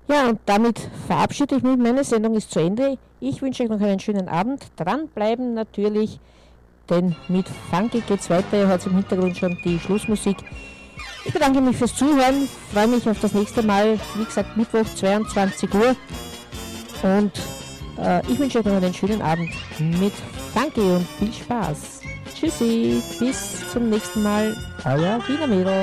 Ja, und damit verabschiede ich mich. Meine Sendung ist zu Ende. Ich wünsche euch noch einen schönen Abend. Dranbleiben natürlich, denn mit Funky geht's weiter. Ihr hört im Hintergrund schon die Schlussmusik. Ich bedanke mich fürs Zuhören, freue mich auf das nächste Mal, wie gesagt Mittwoch 22 Uhr und ich wünsche euch noch einen schönen Abend mit Funky und viel Spaß. Tschüssi, bis zum nächsten Mal, euer Wiener Mädel.